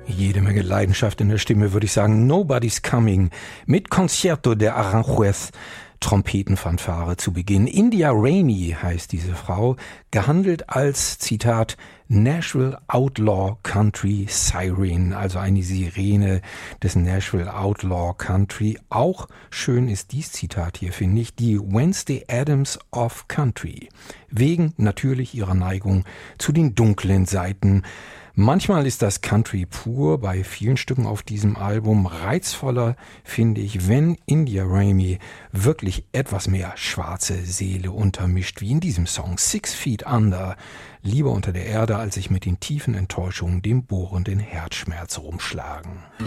Jede Menge Leidenschaft in der Stimme, würde ich sagen. Nobody's Coming mit Concierto de Aranjuez, Trompetenfanfare zu Beginn. India Rainey heißt diese Frau, gehandelt als, Zitat, Nashville Outlaw Country Siren, also eine Sirene des Nashville Outlaw Country. Auch schön ist dies Zitat hier, finde ich, die Wednesday Addams of Country, wegen natürlich ihrer Neigung zu den dunklen Seiten. Manchmal ist das Country pur, bei vielen Stücken auf diesem Album reizvoller, finde ich, wenn India Rainey wirklich etwas mehr schwarze Seele untermischt, wie in diesem Song 6 Feet Under, lieber unter der Erde, als sich mit den tiefen Enttäuschungen, dem bohrenden Herzschmerz rumschlagen.